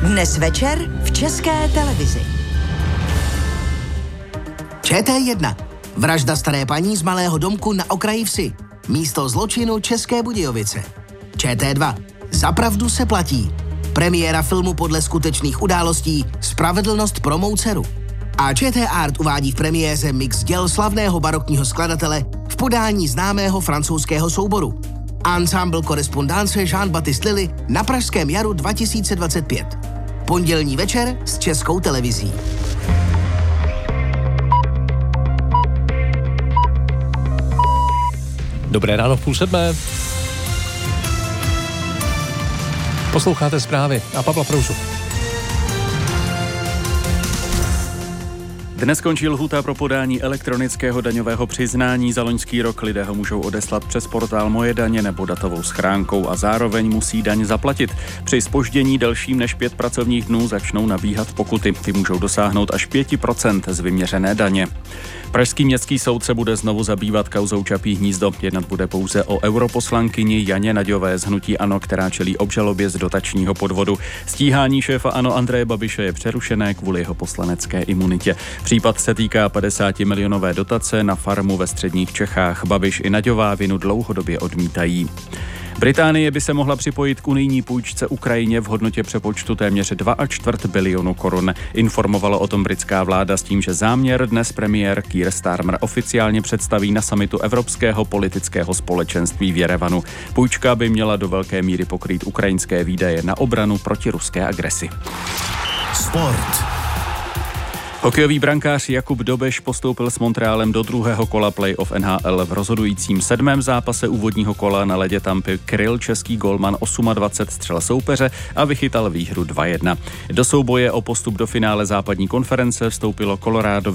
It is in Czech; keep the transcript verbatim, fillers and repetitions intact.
Dnes večer v České televizi. Č T jedna. Vražda staré paní z malého domku na okraji vsi. Místo zločinu České Budějovice. Č T dva. Za pravdu se platí. Premiéra filmu podle skutečných událostí Spravedlnost pro mou dceru. A Č T Art uvádí v premiéře mix děl slavného barokního skladatele v podání známého francouzského souboru. Ensemble Correspondance Jean-Baptiste Lilly na Pražském jaru dva tisíce dvacet pět. Pondělní večer s Českou televizí. Dobré ráno v půl sedmé. Posloucháte zprávy a Pavla Prouzu. Dnes končí lhůta pro podání elektronického daňového přiznání. Za loňský rok lidé ho můžou odeslat přes portál Moje daně nebo datovou schránkou a zároveň musí daň zaplatit. Při zpoždění delším než pět pracovních dnů začnou nabíhat pokuty. Ty můžou dosáhnout až pět procent z vyměřené daně. Pražský městský soud se bude znovu zabývat kauzou Čapí hnízdo. Jednat bude pouze o europoslankyni Janě Naďové z hnutí ANO, která čelí obžalobě z dotačního podvodu. Stíhání šéfa ANO Andreje Babiše je přerušené kvůli jeho poslanecké imunitě. Případ se týká padesátimilionové dotace na farmu ve středních Čechách. Babiš i Naďová vinu dlouhodobě odmítají. Británie by se mohla připojit k unijní půjčce Ukrajině v hodnotě přepočtu téměř dva a čtvrt bilionu korun. Informovala o tom britská vláda s tím, že záměr dnes premiér Keir Starmer oficiálně představí na summitu Evropského politického společenství v Jerevanu. Půjčka by měla do velké míry pokrýt ukrajinské výdaje na obranu proti ruské agresi. Sport. Hokejový brankář Jakub Dobeš postoupil s Montrealem do druhého kola playoff N H L. V rozhodujícím sedmém zápase úvodního kola na ledě Tampy kryl český golman dvacet osm střel soupeře a vychytal výhru dva jedna. Do souboje o postup do finále západní konference vstoupilo Colorado